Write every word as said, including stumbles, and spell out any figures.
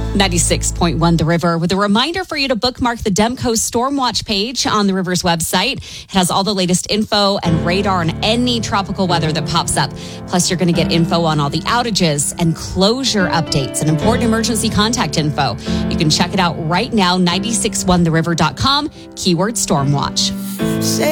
ninety-six point one The River with a reminder for you to bookmark the Demco Stormwatch page on the River's website. It has all the latest info and radar on any tropical weather that pops up. Plus, you're going to get info on all the outages and closure updates and important emergency contact info. You can check it out right now, nine six one the river dot com, keyword Stormwatch.